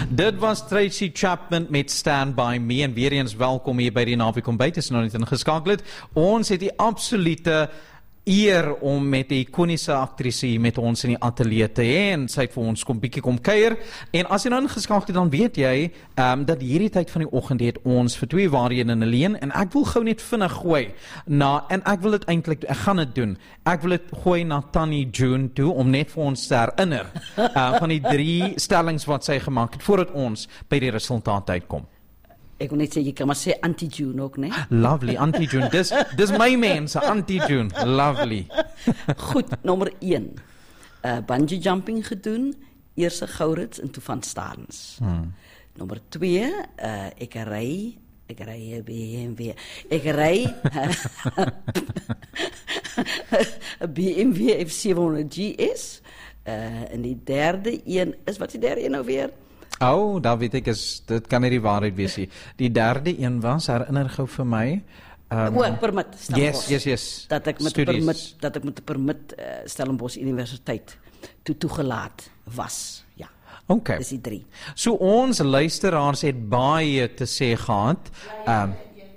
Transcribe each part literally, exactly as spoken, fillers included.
Dit was Tracy Chapman met Stand By Me en weer eens welkom hier by die Naweek Ontbyt. Is nou net ingeskakel het. Ons het die absolute eer om met die ikoniese aktrise hier met ons in die ateljee te hê en sy het vir ons kom bietjie kom kuier. En as jy nou ingeskakel het, dan weet jy um, dat hierdie tyd van die oggend het ons vir twee waarhede en 'n leuen en ek wil gou net vinnig gooi na en ek wil dit eintlik ek gaan dit doen. Ek wil dit gooi na Tannie June toe om net vir ons te herinner uh, van die drie stellings wat sy gemaak het voordat ons by die resultaat uitkom. Ek wil net sê, jy kan maar sê Auntie June ook, né? Lovely, Auntie June. Dis, dis my mense, Auntie June. Lovely. Goed, nommer een. Uh, bungee jumping gedoen, eers 'n gourits en toe van Starens. Hmm. Nommer twee, uh, ek ry, ek ry 'n B M W. Ek ry 'n B M W F sevenhonderd G S. Uh, en die derde een, is wat die derde een nou weer? Oh, daar weet ek, is, dit kan nie die waarheid wees nie. Die derde een was, herinner gou vir my. Um, o, permit, Yes, Stellenbosch. yes, yes. Dat ek met 'n permit, dat ek met 'n permit uh, Stellenbosch Universiteit toe toegelaat was. Ja. Okay. Dis die drie. So ons luisteraars het baie te sê gehad. Um,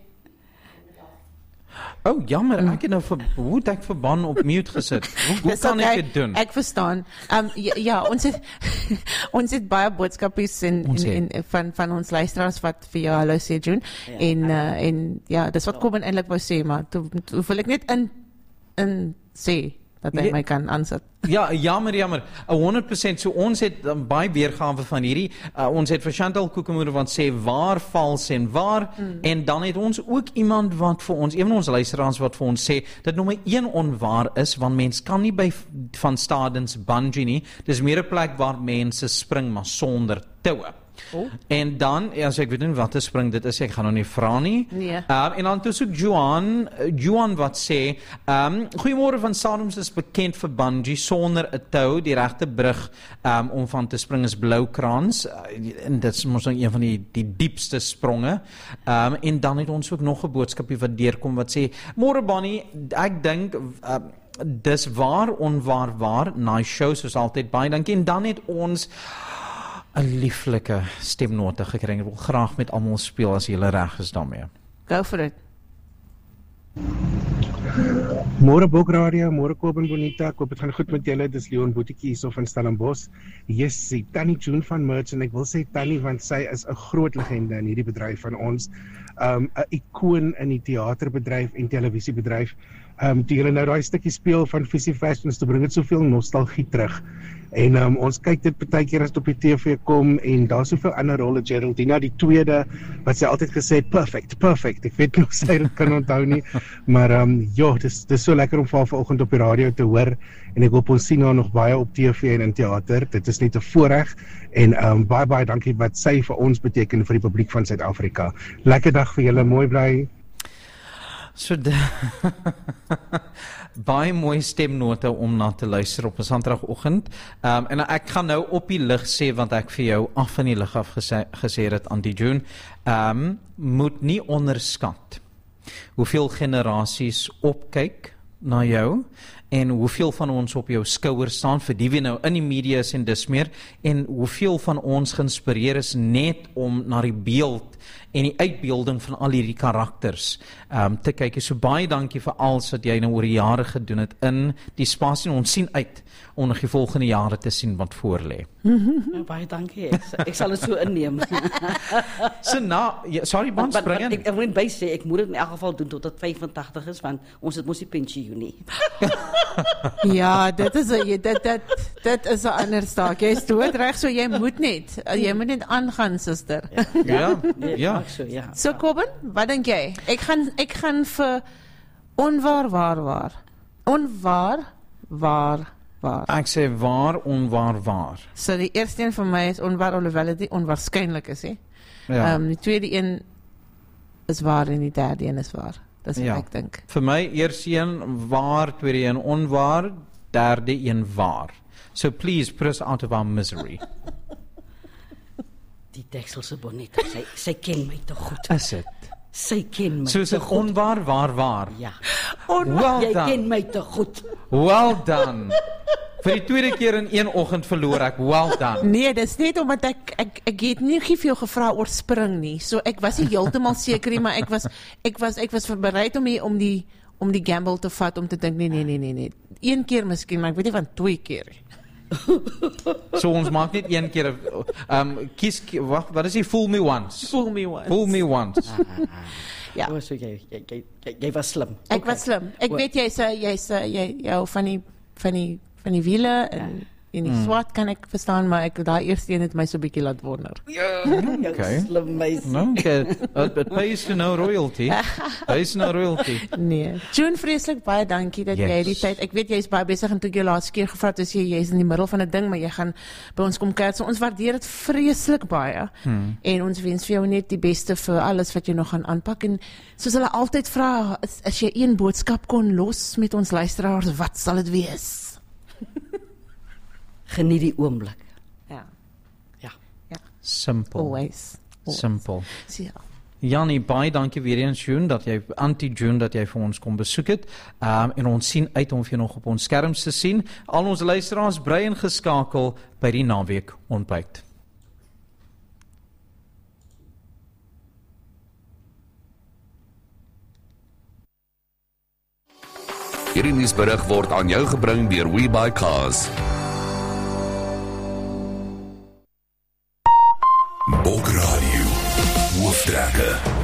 Oh, jammer, ek het nou vir, hoe het ek verband op mute gesit? Hoe, hoe kan okay, ek dit doen? Ek verstaan. Um, ja, ja, ons het ons het baie boodskapies en, en, en van van ons luisteraars wat vir jou hallo sê June. Ja. En uh, en ja, dis wat kom eintlik wou sê, maar toe, toe wil ek net in in sê dat hy ja, my kan aansit. Ja, jammer, jammer. honderd persent. So ons het um, baie weergawe van hierdie. Uh, ons het vir Chantal Koekemoeder wat sê waar vals en waar. Mm. En dan het ons ook iemand wat vir ons, een van ons luisteraars wat vir ons sê, dat nommer een onwaar is, want mens kan nie by Van Stadens bungee nie. Dis meer 'n plek waar mense spring, maar sonder toue. Oh. En dan, ja, so ek weet nie wat te spring dit is, ek gaan nou nie vra nie. Nee. Um, en dan toe soek Johan, Johan wat sê, um, goeiemôre, Van Stadens is bekend vir bungee sonder 'n tou, die regte brug um, om van te spring is Bloukrans, uh, en dit is mos nou een van die, die diepste spronge. Um, en dan het ons ook nog 'n boodskapie wat deurkom wat sê, môre Bonnie, ek dink uh, dis waar, onwaar, waar, nice show, soos altyd, baie dankie. En dan het ons 'n lieflike stemnote gekry. Ek wil graag met almal speel as julle reg is daarmee. Go for it. Môre Bokradio, môre Kobus Bonita, ek hoop dit gaan goed met julle. Dis Leon Boetjie hierso van Stellenbosch. Yes, Tannie June van Merchant. Ek wil sê Tannie want sy is 'n groot legende in hierdie bedryf van ons. Um 'n ikoon in die teaterbedryf en televisiebedryf. Um toe julle nou daai stukkie speel van Visie Fashions, te bring dit soveel nostalgie terug. En um, ons kyk dit baie keer as dit op die T V kom en daar's soveel ander rolle, Geraldina die tweede wat sy altyd gesê het perfect, perfect. Ek weet nie of sy dit kan onthou nie, maar um ja, dis dis so lekker om vir vanoggend op die radio te hoor en ek hoop ons sien haar nog baie op T V en in teater. Dit is net 'n voorreg en um baie baie dankie wat sy vir ons beteken vir die publiek van Suid-Afrika. Lekker dag vir julle, mooi bly. So de, baie mooi stemnote om na te luister op 'n Sondagoggend. Um, en ek gaan nou op die lig sê want ek vir jou af van die lig af gesê, gesê het aan die June. Um, moet nie onderskat hoeveel generasies opkyk na jou en hoeveel van ons op jou skouers staan vir die wie nou in die media is en dis meer en hoeveel van ons geïnspireer is net om na die beeld en die uitbeelding van al hierdie karakters um, te kyk. So baie dankie vir alles wat jy nou oor die jare gedoen het in die spasie en ons sien uit om nog die volgende jare te sien wat voor lê. Ja, baie dankie. Ek, ek sal dit so inneem. So na, ja, sorry Bon, spring in. Ek, ek moet by sê, ek moet dit in elk geval doen tot dit vyfentagtig is, want ons het mos nie pensioen nie. Ja, dit is 'n dit dit dit is 'n ander saak. Jy is doodreg, so jy moet net jy moet net aangaan, suster. Ja, Nee, ja. maak So, ja. So Kobben, wat dink jy? Ek gaan ek gaan vir onwaar waar waar. Onwaar waar waar. Ek sê waar, onwaar, waar. So die eerste een vir my is onwaar, alhoewel dit onwaarskynlik is, hè. Ja. Um, die tweede een is waar en die derde een is waar. Dis wat Ja. ek dink. Vir my eerste een waar, tweede een onwaar, derde een waar. So please put us out of our misery. Die Dekselse Bonita, sy, sy ken my te goed. Is dit? Sy ken my So is te dit goed. onwaar, waar, waar? Ja. Well Jy done. ken my te goed. Well done. Vir die tweede keer in een oggend verloor ek. Well done. Nee, dis net omdat ek ek ek ek het nie veel gevra oor spring nie. So ek was nie heeltemal seker nie, maar ek was ek was ek was bereid om die om die om die gamble te vat om te dink nee nee nee nee nee. Een keer miskien, maar ek weet nie van twee keer nie. So ons maak net een keer um kies wat wat is die fool me once? Fool me once. Fool me once. Ja. Oh, so jy, jy, jy, jy, jy was slim. Ek okay. was slim. Ek well, weet jy's jy's jy jou van die van die van die wiele en ja. En die mm. swart kan ek verstaan, maar ek daai eerste een het my so 'n bietjie laat wonder. Ja, okay. Slim meisie. No, okay. It, it pays to no royalty. Pays no royalty. Nee. June, vreeslik baie dankie dat yes. jy die tyd. Ek weet jy's baie besig en toe ek jou laaste keer gevra het, as jy jy's in die middel van 'n ding, maar jy gaan by ons kom kuier. So ons waardeer dit vreeslik baie. Hmm. En ons wens vir jou net die beste vir alles wat jy nog gaan aanpak en soos hulle altyd vra, as, as jy een boodskap kon los met ons luisteraars, wat sal dit wees? Geniet die oomblik. Ja. Ja. Ja. Simple. Always. Always. Simple. So, ja. Janie, baie dankie weer eens June dat jy anti-June dat jy vir ons kom besoek het. Um, en ons sien uit om vir nog op ons skerms te sien. Al ons luisteraars bly ingeskakel by die naweek ontbyt. Hierdie nuusberig word aan jou gebring deur WeBuyCars. Bokradio, Hoofdtrekke.